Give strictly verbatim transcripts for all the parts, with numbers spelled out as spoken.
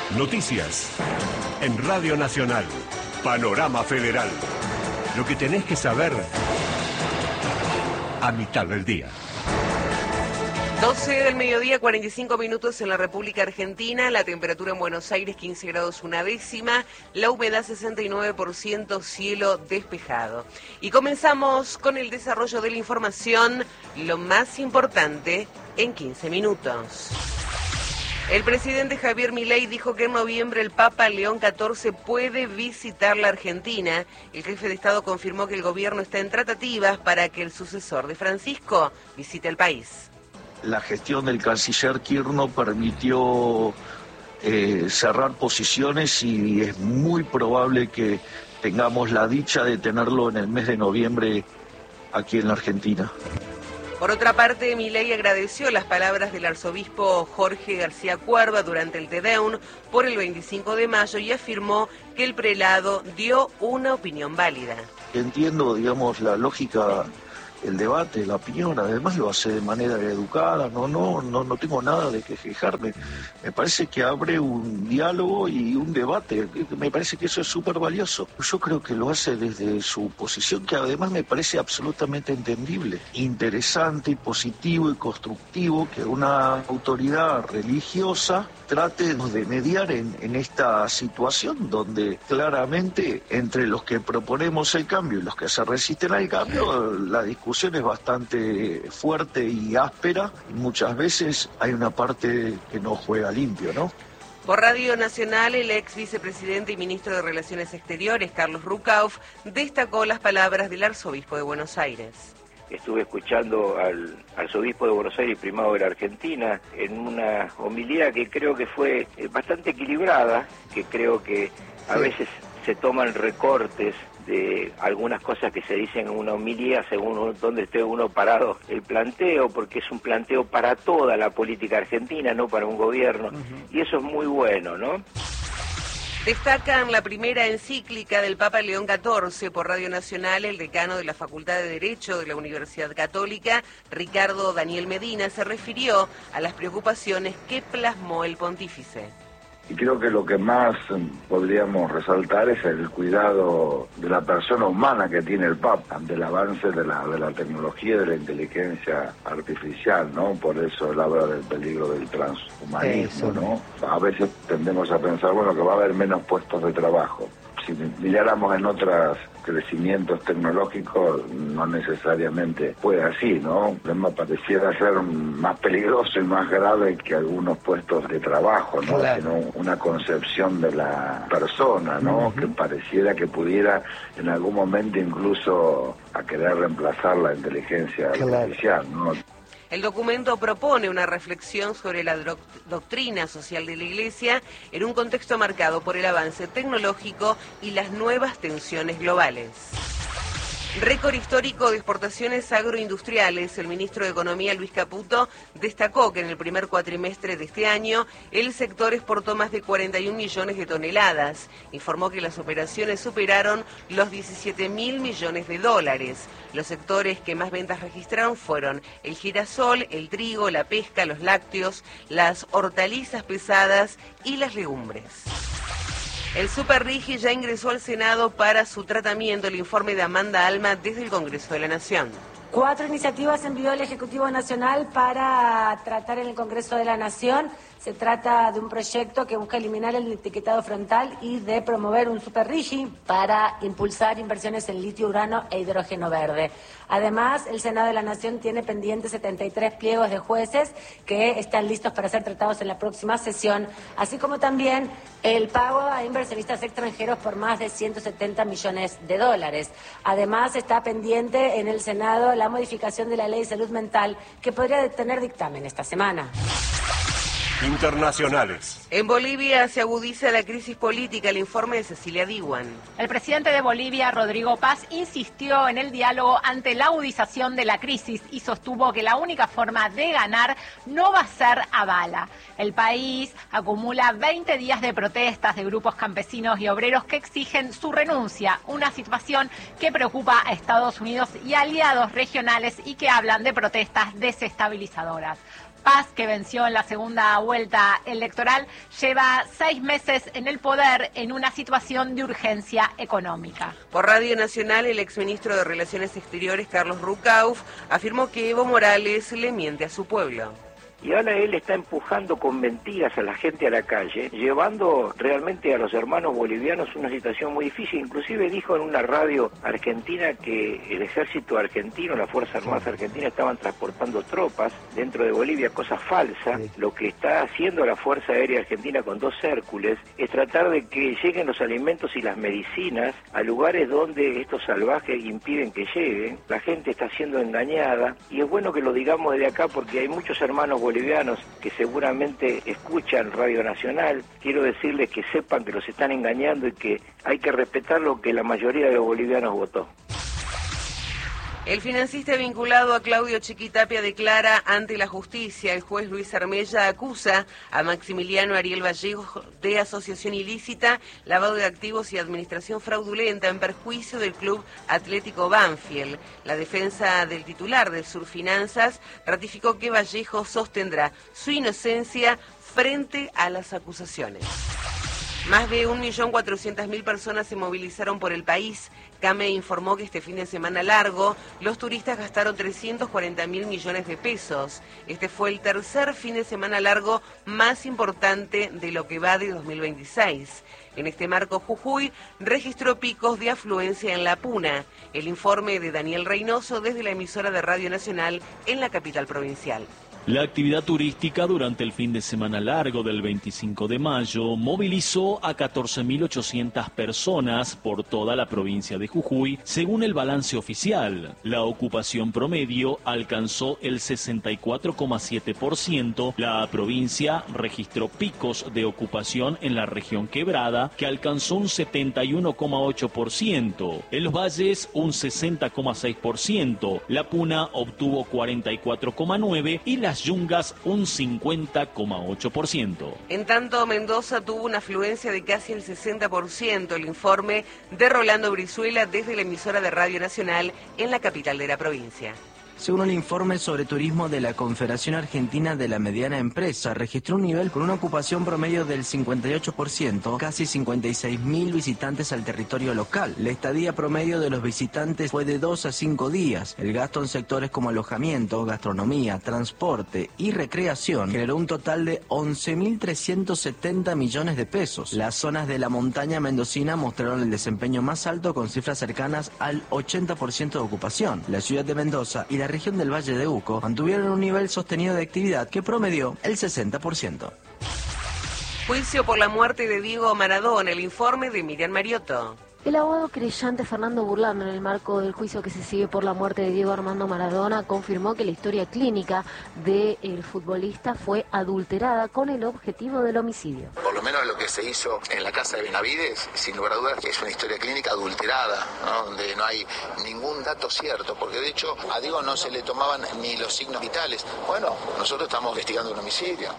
Noticias en Radio Nacional. Panorama Federal. Lo que tenés que saber a mitad del día. doce del mediodía, cuarenta y cinco minutos en la República Argentina. La temperatura en Buenos Aires, quince grados una décima. La humedad, sesenta y nueve por ciento, cielo despejado. Y comenzamos con el desarrollo de la información, lo más importante, en quince minutos. El presidente Javier Milei dijo que en noviembre el Papa León catorce puede visitar la Argentina. El jefe de Estado confirmó que el gobierno está en tratativas para que el sucesor de Francisco visite el país. La gestión del canciller Kirchner permitió eh, cerrar posiciones y es muy probable que tengamos la dicha de tenerlo en el mes de noviembre aquí en la Argentina. Por otra parte, Milei agradeció las palabras del arzobispo Jorge García Cuerva durante el Te Deum por el veinticinco de mayo y afirmó que el prelado dio una opinión válida. Entiendo, digamos, la lógica, el debate, la opinión, además lo hace de manera educada, no, no, no, no tengo nada de que quejarme. Me parece que abre un diálogo y un debate, me parece que eso es súper valioso. Yo creo que lo hace desde su posición, que además me parece absolutamente entendible, interesante, positivo y constructivo que una autoridad religiosa trate de mediar en, en esta situación donde claramente entre los que proponemos el cambio y los que se resisten al cambio, la discusión es bastante fuerte y áspera y muchas veces hay una parte que no juega limpio, ¿no? Por Radio Nacional, el ex vicepresidente y ministro de Relaciones Exteriores, Carlos Rucauf, destacó las palabras del arzobispo de Buenos Aires. Estuve escuchando al arzobispo de Buenos Aires, primado de la Argentina, en una homilía que creo que fue bastante equilibrada, que creo que a sí. veces se toman recortes de algunas cosas que se dicen en una homilía según donde esté uno parado el planteo, porque es un planteo para toda la política argentina, no para un gobierno, uh-huh. y eso es muy bueno, ¿no? Destacan la primera encíclica del Papa León catorce. Por Radio Nacional, el decano de la Facultad de Derecho de la Universidad Católica, Ricardo Daniel Medina, se refirió a las preocupaciones que plasmó el pontífice. Y creo que lo que más podríamos resaltar es el cuidado de la persona humana que tiene el Papa ante el avance de la, de la tecnología y de la inteligencia artificial, ¿no? Por eso él habla del peligro del transhumanismo, ¿no? A veces tendemos a pensar, bueno, que va a haber menos puestos de trabajo. Si miráramos en otros crecimientos tecnológicos, no necesariamente fue así, ¿no? El problema pareciera ser más peligroso y más grave que algunos puestos de trabajo, ¿no? Claro. Sino una concepción de la persona, ¿no? Uh-huh. Que pareciera que pudiera en algún momento incluso a querer reemplazar la inteligencia claro. artificial, ¿no? El documento propone una reflexión sobre la doc- doctrina social de la Iglesia en un contexto marcado por el avance tecnológico y las nuevas tensiones globales. Récord histórico de exportaciones agroindustriales. El ministro de Economía, Luis Caputo, destacó que en el primer cuatrimestre de este año el sector exportó más de cuarenta y un millones de toneladas. Informó que las operaciones superaron los diecisiete mil millones de dólares. Los sectores que más ventas registraron fueron el girasol, el trigo, la pesca, los lácteos, las hortalizas pesadas y las legumbres. El Super Rigi ya ingresó al Senado para su tratamiento. El informe de Amanda Alma desde el Congreso de la Nación. Cuatro iniciativas envió el Ejecutivo Nacional para tratar en el Congreso de la Nación. Se trata de un proyecto que busca eliminar el etiquetado frontal y de promover un super RIGI para impulsar inversiones en litio, urano e hidrógeno verde. Además, el Senado de la Nación tiene pendientes setenta y tres pliegos de jueces que están listos para ser tratados en la próxima sesión, así como también el pago a inversionistas extranjeros por más de ciento setenta millones de dólares. Además, está pendiente en el Senado la modificación de la Ley de Salud Mental que podría tener dictamen esta semana. Internacionales. En Bolivia se agudiza la crisis política. El informe de Cecilia Diwan. El presidente de Bolivia, Rodrigo Paz, insistió en el diálogo ante la agudización de la crisis y sostuvo que la única forma de ganar no va a ser a bala. El país acumula veinte días de protestas de grupos campesinos y obreros que exigen su renuncia, una situación que preocupa a Estados Unidos y aliados regionales y que hablan de protestas desestabilizadoras. Paz, que venció en la segunda vuelta electoral, lleva seis meses en el poder en una situación de urgencia económica. Por Radio Nacional, el exministro de Relaciones Exteriores, Carlos Rucauf, afirmó que Evo Morales le miente a su pueblo. Y ahora él está empujando con mentiras a la gente a la calle, llevando realmente a los hermanos bolivianos una situación muy difícil. Inclusive dijo en una radio argentina que el ejército argentino, la Fuerza Armada Argentina, estaban transportando tropas dentro de Bolivia, cosa falsa. Sí. Lo que está haciendo la Fuerza Aérea Argentina con dos Hércules es tratar de que lleguen los alimentos y las medicinas a lugares donde estos salvajes impiden que lleguen. La gente está siendo engañada y es bueno que lo digamos desde acá porque hay muchos hermanos bolivianos bolivianos que seguramente escuchan Radio Nacional. Quiero decirles que sepan que los están engañando y que hay que respetar lo que la mayoría de los bolivianos votó. El financista vinculado a Claudio Chiquitapia declara ante la justicia. El juez Luis Armella acusa a Maximiliano Ariel Vallejo de asociación ilícita, lavado de activos y administración fraudulenta en perjuicio del Club Atlético Banfield. La defensa del titular del Surfinanzas ratificó que Vallejo sostendrá su inocencia frente a las acusaciones. Más de un millón cuatrocientas mil personas se movilizaron por el país. CAME informó que este fin de semana largo los turistas gastaron trescientos cuarenta mil millones de pesos. Este fue el tercer fin de semana largo más importante de lo que va de dos mil veintiséis. En este marco, Jujuy registró picos de afluencia en la Puna. El informe de Daniel Reynoso desde la emisora de Radio Nacional en la capital provincial. La actividad turística durante el fin de semana largo del veinticinco de mayo movilizó a catorce mil ochocientas personas por toda la provincia de Jujuy, según el balance oficial. La ocupación promedio alcanzó el sesenta y cuatro coma siete por ciento. La provincia registró picos de ocupación en la región quebrada, que alcanzó un setenta y uno coma ocho por ciento. En los valles, un sesenta coma seis por ciento. La Puna obtuvo cuarenta y cuatro coma nueve por ciento y las Yungas un cincuenta coma ocho por ciento. En tanto, Mendoza tuvo una afluencia de casi el sesenta por ciento. El informe de Rolando Brizuela desde la emisora de Radio Nacional en la capital de la provincia. Según el informe sobre turismo de la Confederación Argentina de la Mediana Empresa, registró un nivel con una ocupación promedio del cincuenta y ocho por ciento, casi cincuenta y seis mil visitantes al territorio local. La estadía promedio de los visitantes fue de dos a cinco días. El gasto en sectores como alojamiento, gastronomía, transporte y recreación generó un total de once mil trescientos setenta millones de pesos. Las zonas de la montaña mendocina mostraron el desempeño más alto con cifras cercanas al ochenta por ciento de ocupación. La ciudad de Mendoza y la región del Valle de Uco mantuvieron un nivel sostenido de actividad que promedió el sesenta por ciento. Juicio por la muerte de Diego Maradona, el informe de Miriam Mariotto. El abogado querellante Fernando Burlando, en el marco del juicio que se sigue por la muerte de Diego Armando Maradona, confirmó que la historia clínica del futbolista fue adulterada con el objetivo del homicidio. Por lo menos lo que se hizo en la casa de Benavides, sin lugar a dudas, es una historia clínica adulterada, ¿no? Donde no hay ningún dato cierto, porque de hecho a Diego no se le tomaban ni los signos vitales. Bueno, nosotros estamos investigando un homicidio.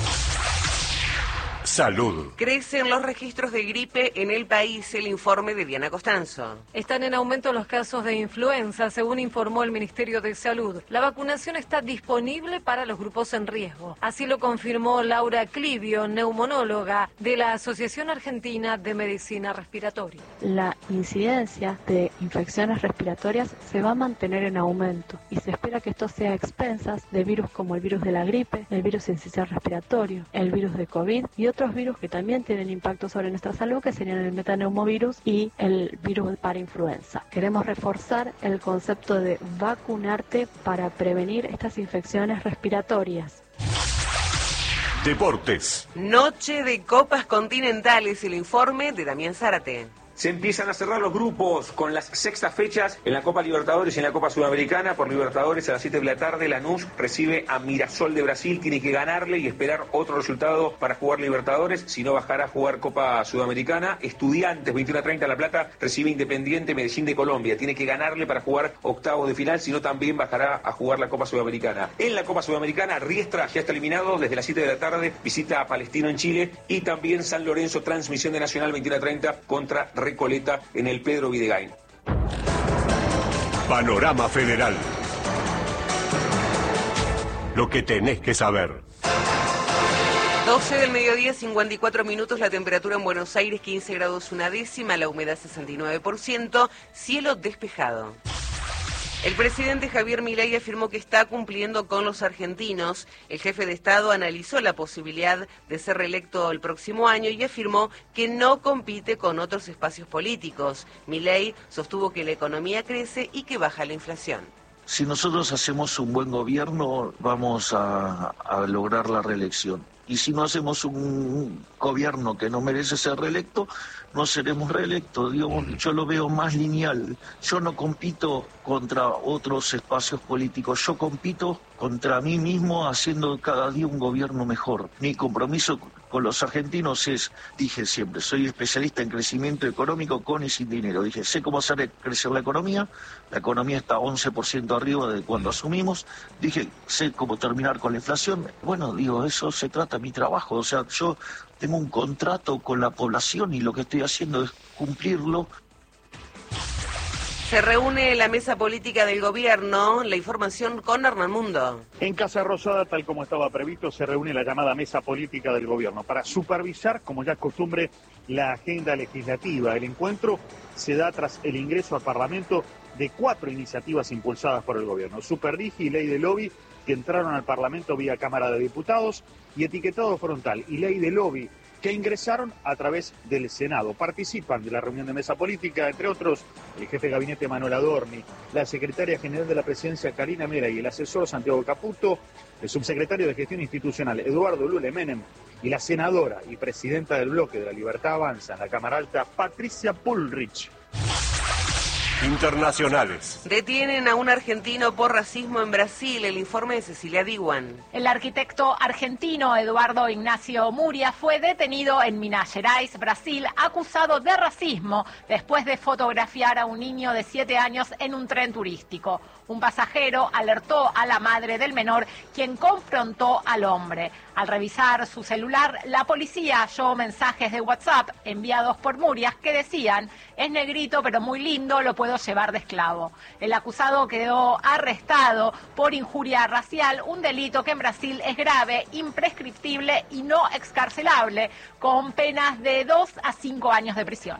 Salud. Crecen los registros de gripe en el país, el informe de Diana Costanzo. Están en aumento los casos de influenza, según informó el Ministerio de Salud. La vacunación está disponible para los grupos en riesgo. Así lo confirmó Laura Clivio, neumonóloga de la Asociación Argentina de Medicina Respiratoria. La incidencia de infecciones respiratorias se va a mantener en aumento y se espera que esto sea a expensas de virus como el virus de la gripe, el virus sincicial respiratorio, el virus de COVID y otros virus que también tienen impacto sobre nuestra salud, que serían el metaneumovirus y el virus para influenza. Queremos reforzar el concepto de vacunarte para prevenir estas infecciones respiratorias. Deportes. Noche de Copas Continentales, el informe de Damián Zárate. Se empiezan a cerrar los grupos con las sextas fechas en la Copa Libertadores y en la Copa Sudamericana. Por Libertadores a las siete de la tarde Lanús recibe a Mirasol de Brasil, tiene que ganarle y esperar otro resultado para jugar Libertadores, si no bajará a jugar Copa Sudamericana. Estudiantes, veintiuno a treinta La Plata, recibe Independiente Medellín de Colombia, tiene que ganarle para jugar octavos de final, si no también bajará a jugar la Copa Sudamericana. En la Copa Sudamericana, Riestra ya está eliminado desde las siete de la tarde, visita a Palestino en Chile, y también San Lorenzo, transmisión de Nacional, veintiuno a treinta contra Recoleta en el Pedro Videgain. Panorama Federal. lo que tenés que saber. doce del mediodía, cincuenta y cuatro minutos, la temperatura en Buenos Aires quince grados una décima, la humedad sesenta y nueve por ciento, cielo despejado. El presidente Javier Milei afirmó que está cumpliendo con los argentinos. El jefe de Estado analizó la posibilidad de ser reelecto el próximo año y afirmó que no compite con otros espacios políticos. Milei sostuvo que la economía crece y que baja la inflación. Si nosotros hacemos un buen gobierno, vamos a, a lograr la reelección. Y si no hacemos un gobierno que no merece ser reelecto, no seremos reelectos. Digo, yo lo veo más lineal. Yo no compito contra otros espacios políticos. Yo compito contra mí mismo haciendo cada día un gobierno mejor. Mi compromiso con los argentinos es, dije siempre, soy especialista en crecimiento económico con y sin dinero. Dije, sé cómo hacer crecer la economía. La economía está once por ciento arriba de cuando asumimos. Dije, sé cómo terminar con la inflación. Bueno, digo, eso se trata de mi trabajo. O sea, yo tengo un contrato con la población y lo que estoy haciendo es cumplirlo. Se reúne la mesa política del gobierno. La información con Hernán Mundo. En Casa Rosada, tal como estaba previsto, se reúne la llamada mesa política del gobierno para supervisar, como ya es costumbre, la agenda legislativa. El encuentro se da tras el ingreso al Parlamento de cuatro iniciativas impulsadas por el gobierno. Superdigi y Ley de Lobby, que entraron al Parlamento vía Cámara de Diputados, y Etiquetado Frontal y Ley de Lobby, que ingresaron a través del Senado. Participan de la reunión de mesa política, entre otros, el jefe de gabinete Manuel Adorni, la secretaria general de la presidencia Karina Mera y el asesor Santiago Caputo, el subsecretario de Gestión Institucional Eduardo Lule Menem y la senadora y presidenta del bloque de la Libertad Avanza en la Cámara Alta, Patricia Bullrich. Internacionales. Detienen a un argentino por racismo en Brasil. El informe de Cecilia Diwan. El arquitecto argentino Eduardo Ignacio Muria fue detenido en Minas Gerais, Brasil, acusado de racismo después de fotografiar a un niño de siete años en un tren turístico. Un pasajero alertó a la madre del menor, quien confrontó al hombre. Al revisar su celular, la policía halló mensajes de WhatsApp enviados por Murias que decían: es negrito pero muy lindo, lo puedo llevar de esclavo. El acusado quedó arrestado por injuria racial, un delito que en Brasil es grave, imprescriptible y no excarcelable, con penas de dos a cinco años de prisión.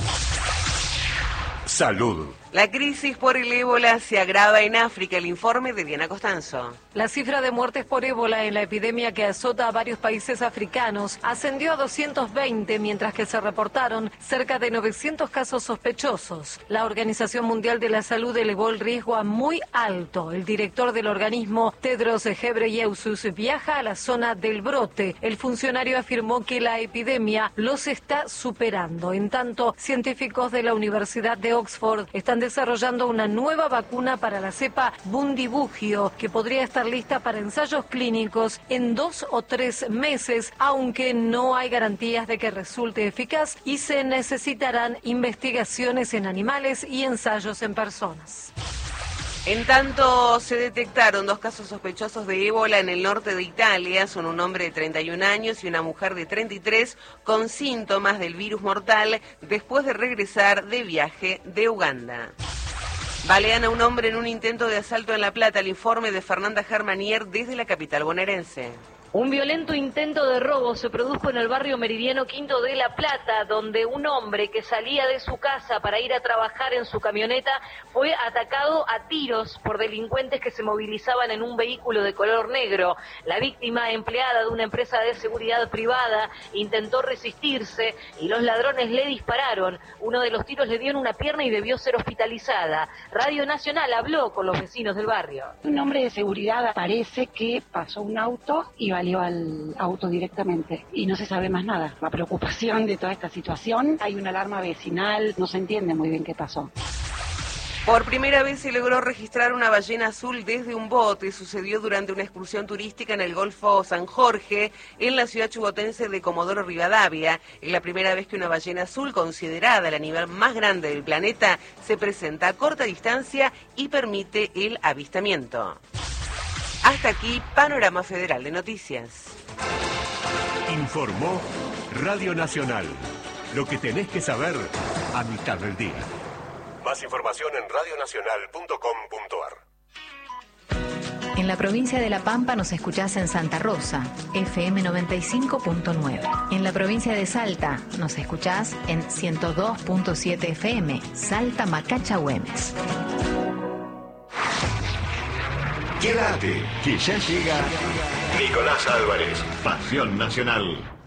Salud. La crisis por el ébola se agrava en África. El informe de Diana Costanzo. La cifra de muertes por ébola en la epidemia que azota a varios países africanos ascendió a doscientos veinte, mientras que se reportaron cerca de novecientos casos sospechosos. La Organización Mundial de la Salud elevó el riesgo a muy alto. El director del organismo, Tedros Ghebreyesus, viaja a la zona del brote. El funcionario afirmó que la epidemia los está superando. En tanto, científicos de la Universidad de Oxford están desarrollando una nueva vacuna para la cepa Bundibugyo, que podría estar lista para ensayos clínicos en dos o tres meses, aunque no hay garantías de que resulte eficaz y se necesitarán investigaciones en animales y ensayos en personas. En tanto, se detectaron dos casos sospechosos de ébola en el norte de Italia. Son un hombre de treinta y un años y una mujer de treinta y tres con síntomas del virus mortal después de regresar de viaje de Uganda. Balean a un hombre en un intento de asalto en La Plata. El informe de Fernanda Germanier desde la capital bonaerense. Un violento intento de robo se produjo en el barrio meridiano Quinto de La Plata, donde un hombre que salía de su casa para ir a trabajar en su camioneta fue atacado a tiros por delincuentes que se movilizaban en un vehículo de color negro. La víctima, empleada de una empresa de seguridad privada, intentó resistirse y los ladrones le dispararon. Uno de los tiros le dio en una pierna y debió ser hospitalizada. Radio Nacional habló con los vecinos del barrio. Un hombre de seguridad parece que pasó un auto y salió al auto directamente y no se sabe más nada. La preocupación de toda esta situación, hay una alarma vecinal, no se entiende muy bien qué pasó. Por primera vez se logró registrar una ballena azul desde un bote. Sucedió durante una excursión turística en el Golfo San Jorge, en la ciudad chubotense de Comodoro Rivadavia. Es la primera vez que una ballena azul, considerada el animal más grande del planeta, se presenta a corta distancia y permite el avistamiento. Hasta aquí, Panorama Federal de Noticias. Informó Radio Nacional. Lo que tenés que saber a mitad del día. Más información en radionacional punto com punto ar. En la provincia de La Pampa nos escuchás en Santa Rosa, F M noventa y cinco punto nueve. En la provincia de Salta nos escuchás en ciento dos punto siete F M, Salta Macacha Güemes. Quédate, que ya llega Nicolás Álvarez, Pasión Nacional.